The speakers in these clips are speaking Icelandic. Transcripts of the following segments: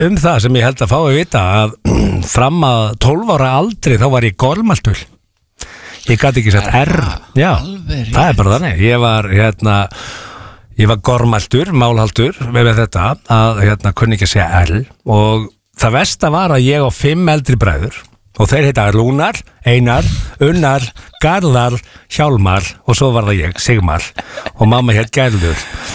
það sem ég held að fá að vita að fram að 12 ára aldri þá var ég gormaltur. Ég gæti ekki sagt R. Já, það bara þannig. Ég var gormaltur, málhaldur með þetta að kunni ekki að segja L og það versta var að ég á 5 eldri bræður og þeir heita Rúnar, Einar, Unnar, Garðar, Hjálmar og svo var það ég, Sigmar og mamma hétt Gerður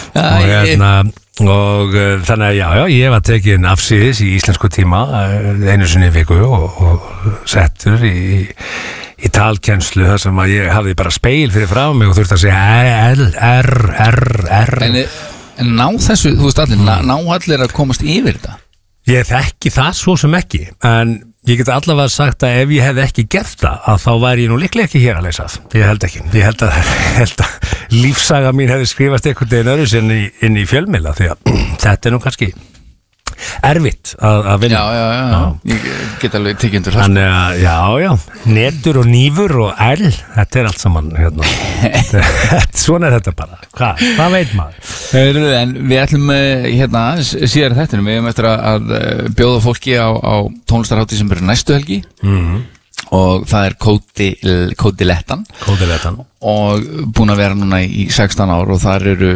og þannig að já, ég var tekin afsíðis í íslensku tíma einu sinni í viku og settur í talkennslu þar sem að ég hafði bara speil fyrir frá mig og þurfti að segja L, R En ná þessu, þú veist allir, ná allir að komast yfir þetta? Ég þekki það svo sem ekki en ég get allavega sagt að ef ég hef ekki gert það að þá væri ég nú líklega ekki hér að leysa það. Ég held ekki. Ég held að lífsaga mín hefði skrifast einhvern veginn öðru sinni inn í fjölmiðla því að þetta nú kannski erfitt að vinna. Já. Ég get alveg tekið undir það. Þannig að, já, netur og nýfur og L, þetta allt saman, Svona þetta bara. Hvað veit maður? En við ætlum, síðar þetta, við hefum eftir að bjóða fólki á tónlistarhátíð sem verður næstu helgi. Og það er Kódilettan og búin að vera núna í 16 ár og þar eru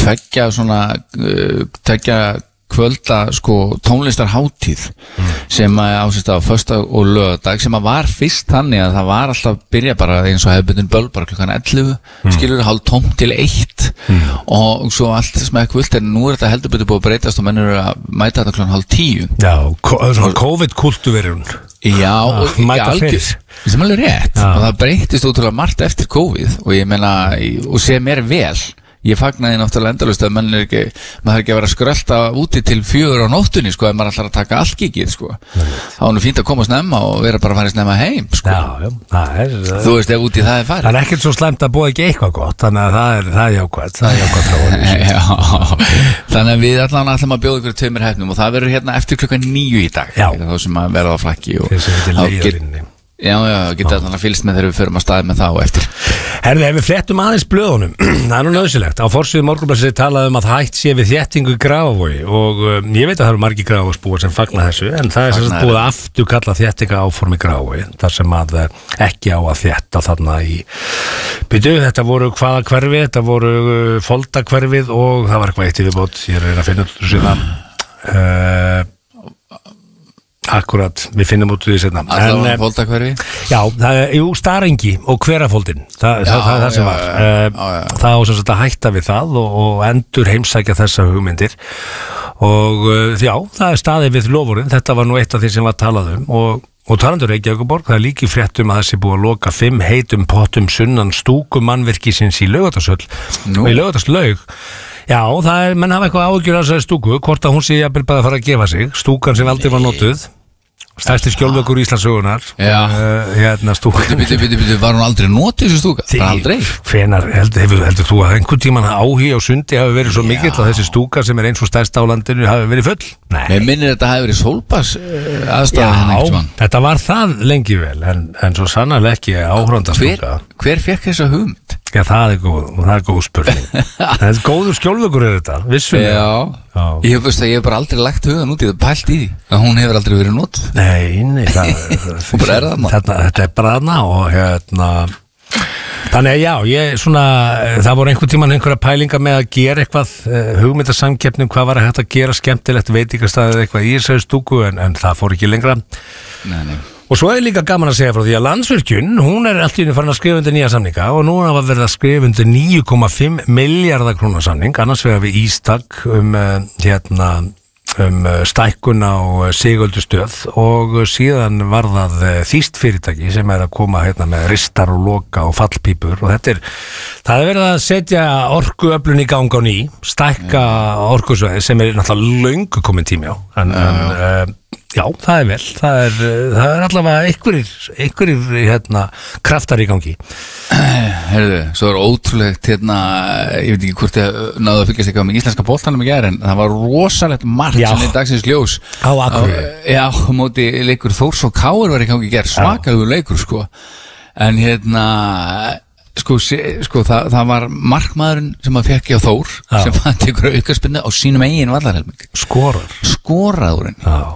tveggja kvölda tónlistarhátíð sem ásist á föstudag og laugardag sem var fyrst þannig að það var alltaf byrja bara eins og hefðbundin böll bara klukkan 11 skilur hálf tómt til 1 og svo allt sem kvöld en nú þetta heldur betur búið að breytast og menn eru að mæta þetta klukkan hálf 10 Já, svona COVID-kultúverun Já, og sem alveg rétt og það breytist útrúlega margt eftir COVID og ég meina, og sé mér vel Ég fagnaði náttúrulega endalaust að maður þarf ekki að vera að skrölda úti til 4 á nóttunni ef maður ætlar að taka allt gigið þá er nú fínt að koma snemma og vera bara að fara snemma heim Já, þú veist ef úti það er farið Það er ekkert svo slæmt að búa ekki eitthvað gott þannig að það er jákvæmt Þannig að við ætlum að bjóða ykkur 2 hefnum og það verður eftir klukkan 9 í dag þá sem að verða á flakki Já, geta þannig að fylgst með þegar við förum að staði með það og eftir Herði, ef við flettum aðeins blöðunum það er nú nauðsynlegt, á forsíðu Morgunblaðsins talaði að hætt sé við þéttingu í Grafarvogi og ég veit að það eru margir Grafarvogsbúar sem fagna þessu en það er sem sagt búið að afturkalla þéttinga áform í Grafarvogi þar sem að ekki á að þétta þarna í þetta voru hvaða hverfi, þetta voru Foldahverfið og það var eitthvað eitt í viðbót ég er að finna út síðan Akkurat, við finnum út úr því setna Foldahverfi? Já, Starengi og Hverafoldin það sem var það á sem sagt að hætta við það og endur heimsækja þessa hugmyndir og já, það er staðið við loforðin, þetta var nú eitt af því sem var talað og talandur Reykjavíkurborg, það er líki fréttum að þessi búið að loka 5 heitum pottum sunnan stúkumannvirkisins í Laugardalshöll og í Laugardalslaug Já, það er, menn hafa eitthvað áhugjur á þessari stúku, hvort að hún sé jafnvel bara að fara að gefa sig, stúkan sem aldrei var notuð, stærsti skjólveggur Íslandssögunar, stúkan. Býtu, var hún aldrei notuð þessi stúka? Bara aldrei? Hvenær, heldur þú að einhvern tímann áhugi á sundi hafi verið svo mikill að þessi stúka sem er eins og stærsta á landinu hafi verið full? Nei. Mér minnir þetta hafi verið sólbass aðstæða. Já, þetta var það lengi vel, en svo sannarlega ekki áhorfandastúka. Hver fekk þessa hugmynd? Já, það er góð spurning. Það er góður skjólveggur þetta, vissulega. Já. Ég hef bara aldrei lagt hugan út í það pælt í því að hún hefur aldrei verið notuð. Nei, þetta er bara þarna og þannig að það voru einhvern tímann einhverja pælinga með að gera eitthvað hugmyndasamkeppnum, hvað var hægt að gera skemmtilegt veitingastæðið eitthvað í þessari stúku en það fór ekki lengra. Nei. Og svo er líka gaman að segja frá því að Landsvirkjun, hún er allt í einu farin að skrifa undir nýja samninga og nú hafa verið að skrifa undir 9,5 milljarða króna samning, annars vegar við Ístak stækkun á Sigöldustöð og síðan var það þýskt fyrirtæki sem er að koma með ristar og loka og fallpípur og það er verið að setja orkuöflun í gang á ný, stækka orkusvæði sem er náttúrulega löngu komin tími á Já, það er vel, það er allavega einhverjir kraftar í gangi. Heyrðu, svo er ótrúlegt ég veit ekki hvort ég náðu að fylgjast eitthvað með íslenska boltanum í gær en það var rosalegt margt sem í dagsins ljós. Á Akureyri. Já, móti leikur Þórs og Káur var í gangi í gær, svakalega leikur sko. En Sko, það var markmaðurinn sem að fekk hjá Þór sem að tekur aukaspinnu á sínum eigin vallarhelming. Skoraðurinn. Já.